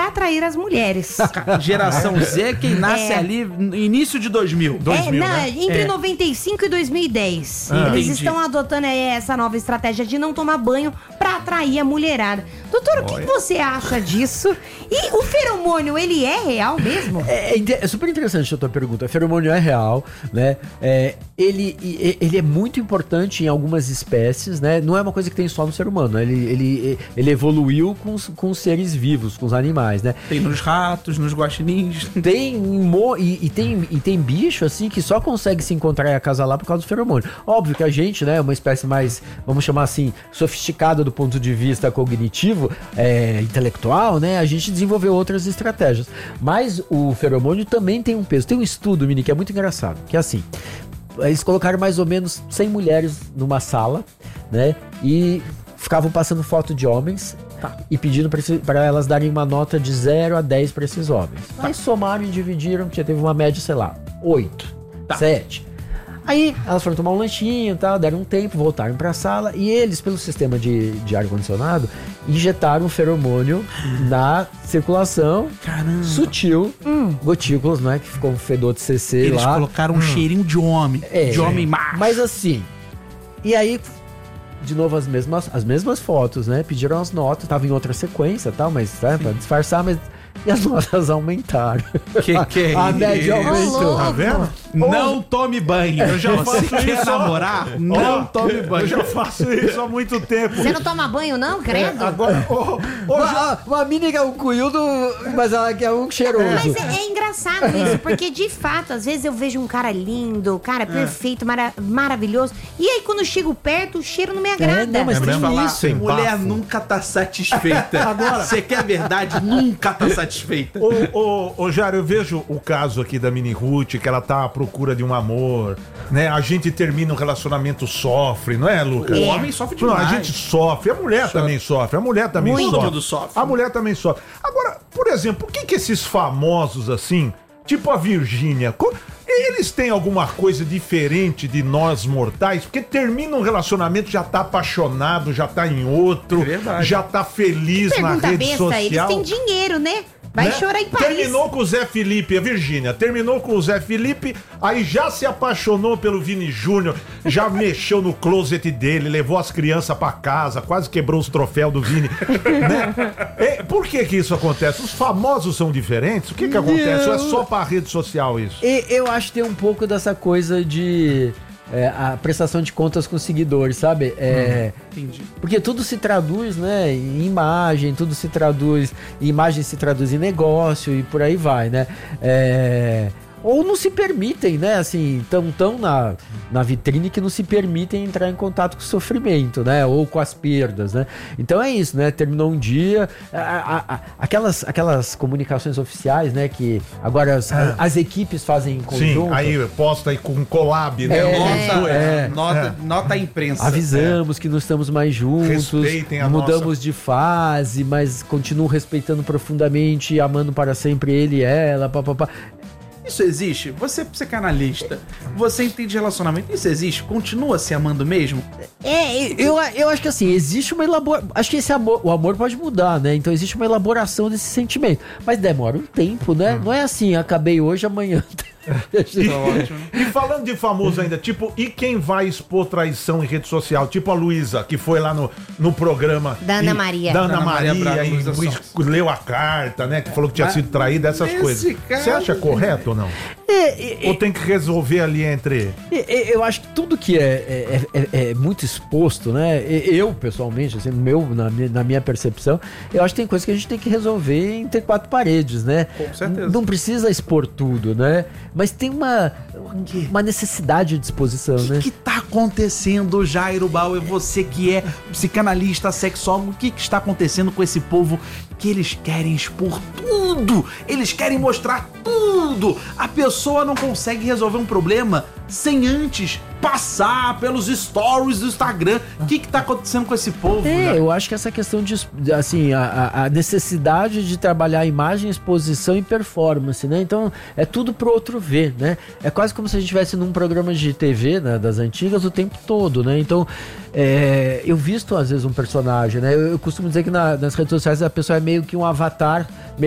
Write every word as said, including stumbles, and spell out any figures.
pra atrair as mulheres. Geração Z, quem nasce É. ali no início de dois mil. É, mil, na- né? entre É. noventa e cinco e dois mil e dez. Ah, Eles entendi. estão adotando aí essa nova estratégia de não tomar banho pra atrair a mulherada. Doutor, o que que você acha disso? E o feromônio, ele é real mesmo? É, é inte- é super interessante a tua pergunta. O feromônio é real, né? É, ele, e- ele é muito importante em algumas espécies, né? Não é uma coisa que tem só no ser humano. Ele, ele, ele evoluiu com os, com os seres vivos, com os animais, né? Tem nos ratos, nos guaxinins. Tem mo- e, e tem e tem bicho assim que só consegue se encontrar e acasalar por causa do feromônio. Óbvio que a gente, né, é uma espécie mais, vamos chamar assim, sofisticada do ponto de vista cognitivo, é, intelectual, né? A gente desenvolveu outras estratégias. Mas o feromônio também tem um peso. Tem um estudo, Mini, que é muito engraçado, que é assim. Eles colocaram mais ou menos cem mulheres numa sala, né? E ficavam passando foto de homens e pedindo para elas darem uma nota de zero a dez para esses homens. Aí somaram e dividiram, já teve uma média, sei lá, oito, sete. Aí elas foram tomar um lanchinho e tal, deram um tempo, voltaram para a sala e eles, pelo sistema de, de ar-condicionado, injetaram o feromônio na circulação. Caramba. Sutil, gotículas, não é? Que ficou um fedor de C C Eles lá. colocaram um cheirinho de homem. É, de homem macho. Mas assim, e aí, de novo, as mesmas, as mesmas fotos, né? Pediram as notas, tava em outra sequência e tal, mas né, pra disfarçar, mas. E as notas aumentaram. Que que é A média isso? aumentou. Tá vendo? Não tome banho. Eu já Você faço quer isso, ó. namorar? Não Ó, tome banho. Eu já faço isso há muito tempo. Você não toma banho, não, credo? Agora, ô, ô, Uma, já- uma mini que é um cunhudo, mas ela quer um cheiroso. Mas é, é engraçado isso, porque de fato, às vezes eu vejo um cara lindo, cara perfeito, mara- maravilhoso, e aí quando eu chego perto, o cheiro não me agrada. não, mas É tem mesmo? isso. Sem Mulher bafo. nunca tá satisfeita. Agora- Você quer verdade? Nunca tá satisfeita. Ô, ô, ô, Jário, eu vejo o caso aqui da Mini Ruth, que ela tá à procura de um amor, né? A gente termina um relacionamento, sofre, não é, Lucas? O É. homem sofre Não, demais. a gente sofre, a mulher também sofre, a mulher também Muito. sofre. Tudo sofre. A mulher também sofre. Agora, por exemplo, por que que esses famosos assim, tipo a Virgínia, co- eles têm alguma coisa diferente de nós mortais? Porque termina um relacionamento, já tá apaixonado, já tá em outro, É verdade. já tá feliz na Pergunta rede besta, eles social. têm dinheiro, né? Vai né? chorar em Paris. Terminou com o Zé Felipe, a Virgínia, terminou com o Zé Felipe, aí já se apaixonou pelo Vini Júnior, já mexeu no closet dele, levou as crianças pra casa, quase quebrou os troféus do Vini, né? É, por que que isso acontece? Os famosos são diferentes? O que que acontece? Ou é só pra rede social isso? E eu acho que tem um pouco dessa coisa de é, a prestação de contas com seguidores, sabe? É, Entendi. porque tudo se traduz, né, em imagem, tudo se traduz, imagem se traduz em negócio e por aí vai, né? É, ou não se permitem, né? Assim, tão, tão na, na vitrine que não se permitem entrar em contato com o sofrimento, né? Ou com as perdas, né? Então é isso, né? Terminou um dia, a- a- a- aquelas, aquelas comunicações oficiais, né? Que agora as, as equipes fazem em conjunto. Sim, aí posta aí com collab, né? É, Os Nota, dois. é. nota, nota a imprensa. Avisamos que não estamos mais juntos, Respeitem a mudamos nossa- de fase, mas continuo respeitando profundamente, amando para sempre ele e ela, papapá. Isso existe? Você é psicanalista. Você entende relacionamento. Isso existe? Continua se amando mesmo? É, eu, eu acho que assim, existe uma elaboração. Acho que esse amor, o amor pode mudar, né? Então existe uma elaboração desse sentimento. Mas demora um tempo, né? Não é assim, acabei hoje, amanhã. Ótimo. E falando de famoso ainda, tipo, e quem vai expor traição em rede social? Tipo a Luísa, que foi lá no, no programa. Da Ana e- Maria. Da Ana, Da Ana Maria Maria, Braga, e, Luísa e Sonza. leu a carta, né? Que falou que tinha sido traída, essas nesse coisas. caso- Você acha correto ou não? É, é, Ou tem que resolver ali entre. é, Eu acho que tudo que é, é, é- é muito exposto, né? Eu, pessoalmente, assim, no meu, na, minha, na minha percepção, eu acho que tem coisas que a gente tem que resolver entre quatro paredes, né? Com certeza. Não precisa expor tudo, né? Mas tem uma, uma necessidade de exposição, né? O que tá acontecendo, Jairo Bauer? Você que é psicanalista, sexólogo, o que, que está acontecendo com esse povo que eles querem expor tudo? Eles querem mostrar tudo! A pessoa não consegue resolver um problema sem antes passar pelos stories do Instagram. O que, que tá acontecendo com esse povo? É, Jairo? eu acho que essa questão de, assim, a, a- a necessidade de trabalhar imagem, exposição e performance, né? Então, é tudo pro outro ver, né? É quase como se a gente estivesse num programa de T V, né, das antigas, o tempo todo, né? Então, é, eu visto, às vezes, um personagem, né? Eu, eu costumo dizer que na- nas redes sociais a pessoa é meio que um avatar,